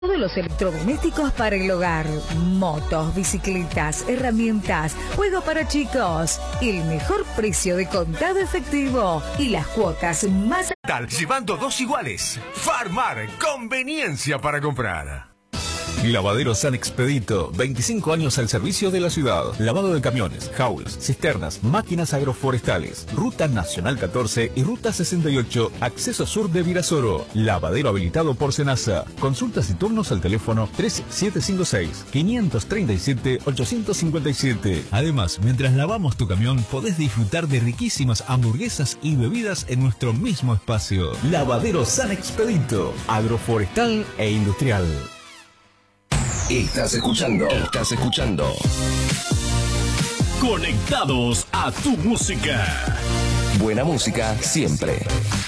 Todos los electrodomésticos para el hogar, motos, bicicletas, herramientas, juego para chicos, el mejor precio de contado efectivo y las cuotas más... Llevando dos iguales. Farmar, conveniencia para comprar. Lavadero San Expedito, 25 años al servicio de la ciudad. Lavado de camiones, jaulas, cisternas, máquinas agroforestales. Ruta Nacional 14 y Ruta 68, acceso sur de Virasoro. Lavadero habilitado por Senasa. Consultas y turnos al teléfono 3756-537-857. Además, mientras lavamos tu camión, podés disfrutar de riquísimas hamburguesas y bebidas en nuestro mismo espacio. Lavadero San Expedito, agroforestal e industrial. Estás escuchando. Conectados a tu música. Buena música siempre.